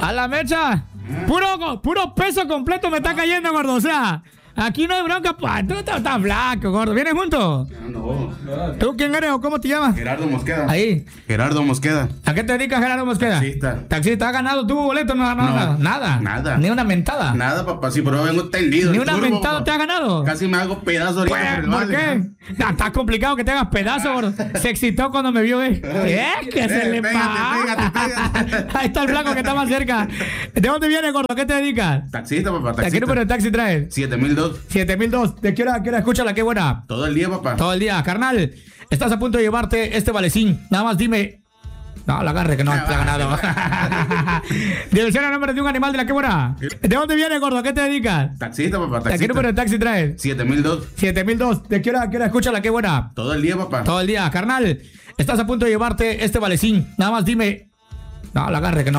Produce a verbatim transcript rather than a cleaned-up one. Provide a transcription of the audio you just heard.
A la mecha. Puro, puro peso completo me está cayendo, gordo. O sea, aquí no hay bronca. Tú estás flaco, gordo. ¿Vienes juntos? No. ¿Tú quién eres o cómo te llamas? Gerardo Mosqueda. Ahí. Gerardo Mosqueda. ¿A qué te dedicas, Gerardo Mosqueda? Taxista. Taxista. ¿Has ganado tu boleto? No, no, No. nada. Nada. Nada. Ni una mentada. Nada, papá. Sí, pero vengo tendido. Ni el una turbo, mentada papá. te has ganado. Casi me hago pedazo ahorita Pues, por el ¿por vale. qué? Nah, está complicado que te hagas pedazo, gordo. Se excitó cuando me vio, ¿eh? ¿Eh? ¿Qué se Eh, le pégate, pasa? pégate, pégate. Ahí está el flaco que está más cerca. ¿De dónde vienes, gordo? ¿A qué te dedicas? Taxista, papá. ¿A qué Taxista. número de taxi traes? siete mil dos. siete mil dos. ¿De qué hora, qué hora escúchala? Qué buena. Todo el día, papá. Todo el día. Carnal, estás a punto de llevarte este valecín. Nada más dime. No, la agarre que no te ha ganado. Dirección a nombre de un animal de la que buena. ¿De dónde vienes, gordo? ¿A qué te dedicas? Taxista, papá. ¿A Taxista. qué número de taxi traes? siete mil dos. siete mil dos. ¿De qué hora, qué hora escúchala? Qué buena. Todo el día, papá. Todo el día. Carnal, estás a punto de llevarte este valecín. Nada más dime. No, la agarre que no